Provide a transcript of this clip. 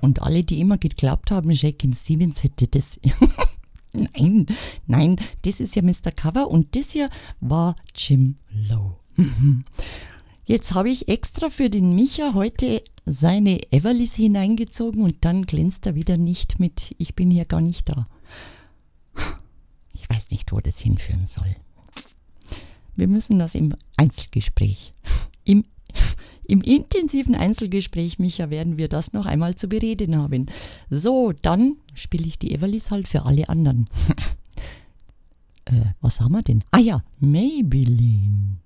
Und alle, die immer geglaubt haben, Shakin' Stevens hätte das... Nein, das ist ja Mr. Cover und das hier war Jim Lowe. Jetzt habe ich extra für den Micha heute seine Everlys hineingezogen und dann glänzt er wieder nicht mit Ich bin hier gar nicht da. Ich weiß nicht, wo das hinführen soll. Wir müssen das im Einzelgespräch, im intensiven Einzelgespräch, Micha, werden wir das noch einmal zu bereden haben. So, dann spiele ich die Everlys halt für alle anderen. Was haben wir denn? Ah ja, Maybelline.